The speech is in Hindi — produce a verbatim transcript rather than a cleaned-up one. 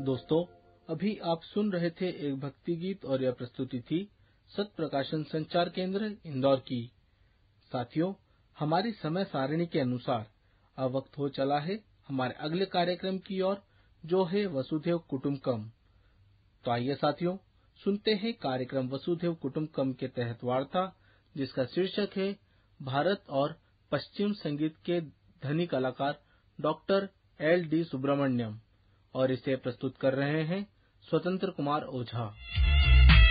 दोस्तों, अभी आप सुन रहे थे एक भक्ति गीत और यह प्रस्तुति थी सत प्रकाशन संचार केंद्र इंदौर की। साथियों, हमारी समय सारिणी के अनुसार अब वक्त हो चला है हमारे अगले कार्यक्रम की ओर, जो है वसुधैव कुटुंबकम। तो आइए साथियों, सुनते हैं कार्यक्रम वसुधैव कुटुंबकम के तहत वार्ता, जिसका शीर्षक है भारत और पश्चिम संगीत के धनी कलाकार डॉक्टर एल डी सुब्रमण्यम, और इसे प्रस्तुत कर रहे हैं स्वतंत्र कुमार ओझा।